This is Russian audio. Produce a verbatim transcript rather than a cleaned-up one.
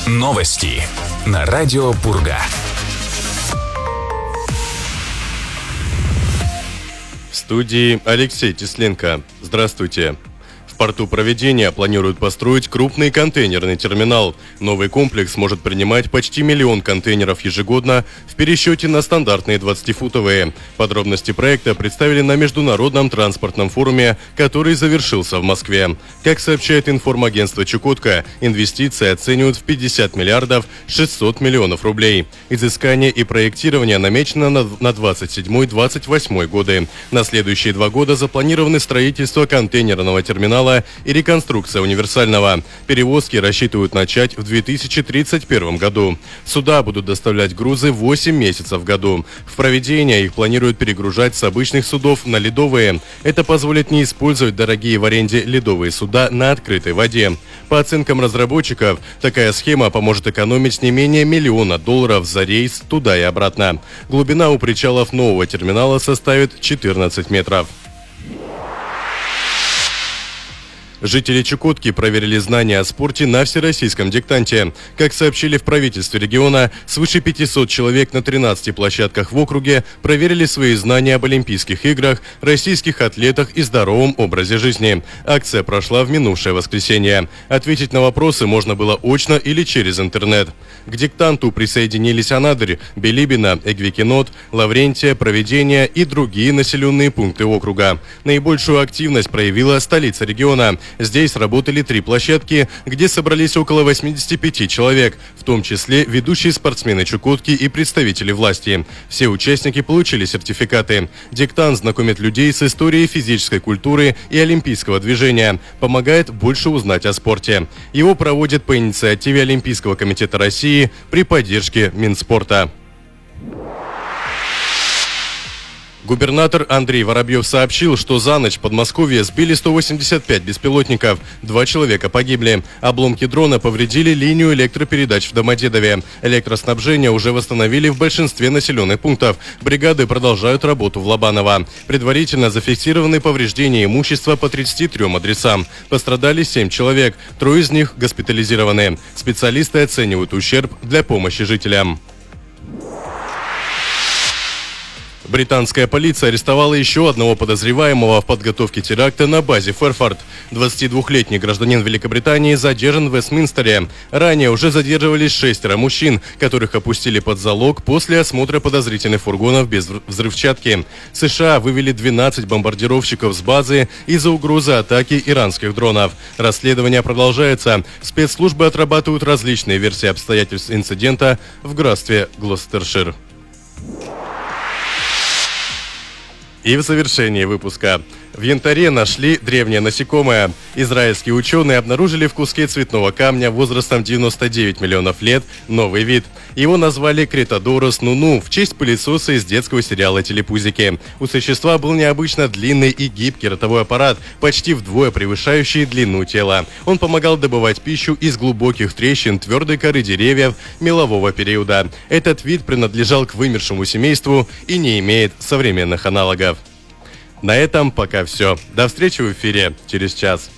Новости на радио Пурга. В студии Алексей Тесленко. Здравствуйте. В порту Провидения планируют построить крупный контейнерный терминал. Новый комплекс может принимать почти миллион контейнеров ежегодно в пересчете на стандартные двадцатифутовые. Подробности проекта представили на Международном транспортном форуме, который завершился в Москве. Как сообщает информагентство «Чукотка», инвестиции оценивают в пятьдесят миллиардов шестьсот миллионов рублей. Изыскание и проектирование намечено на двадцать седьмой — двадцать восьмой годы. На следующие два года запланированы строительство контейнерного терминала и реконструкция универсального. Перевозки рассчитывают начать в две тысячи тридцать первом году. Суда будут доставлять грузы восемь месяцев в году. В Провидение их планируют перегружать с обычных судов на ледовые. Это позволит не использовать дорогие в аренде ледовые суда на открытой воде. По оценкам разработчиков, такая схема поможет экономить не менее миллиона долларов за рейс туда и обратно. Глубина у причалов нового терминала составит четырнадцать метров. Жители Чукотки проверили знания о спорте на всероссийском диктанте. Как сообщили в правительстве региона, свыше пятисот человек на тринадцати площадках в округе проверили свои знания об Олимпийских играх, российских атлетах и здоровом образе жизни. Акция прошла в минувшее воскресенье. Ответить на вопросы можно было очно или через интернет. К диктанту присоединились Анадырь, Билибино, Эгвикинот, Лаврентия, Провидение и другие населенные пункты округа. Наибольшую активность проявила столица региона. Здесь работали три площадки, где собрались около восьмидесяти пяти человек, в том числе ведущие спортсмены Чукотки и представители власти. Все участники получили сертификаты. Диктант знакомит людей с историей физической культуры и олимпийского движения, помогает больше узнать о спорте. Его проводят по инициативе Олимпийского комитета России при поддержке Минспорта. Губернатор Андрей Воробьев сообщил, что за ночь в Подмосковье сбили сто восемьдесят пять беспилотников. Два человека погибли. Обломки дрона повредили линию электропередач в Домодедове. Электроснабжение уже восстановили в большинстве населенных пунктов. Бригады продолжают работу в Лобаново. Предварительно зафиксированы повреждения имущества по тридцати трём адресам. Пострадали семь человек. Трое из них госпитализированы. Специалисты оценивают ущерб для помощи жителям. Британская полиция арестовала еще одного подозреваемого в подготовке теракта на базе Фэрфорд. двадцатидвухлетний гражданин Великобритании задержан в Вестминстере. Ранее уже задерживались шестеро мужчин, которых опустили под залог после осмотра подозрительных фургонов без взрывчатки. США вывели двенадцать бомбардировщиков с базы из-за угрозы атаки иранских дронов. Расследование продолжается. Спецслужбы отрабатывают различные версии обстоятельств инцидента в графстве Глостершир. И в завершении выпуска. В янтаре нашли древнее насекомое. Израильские ученые обнаружили в куске цветного камня возрастом девяносто девять миллионов лет новый вид. Его назвали Критодорус нуну в честь пылесоса из детского сериала «Телепузики». У существа был необычно длинный и гибкий ротовой аппарат, почти вдвое превышающий длину тела. Он помогал добывать пищу из глубоких трещин твердой коры деревьев мелового периода. Этот вид принадлежал к вымершему семейству и не имеет современных аналогов. На этом пока все. До встречи в эфире через час.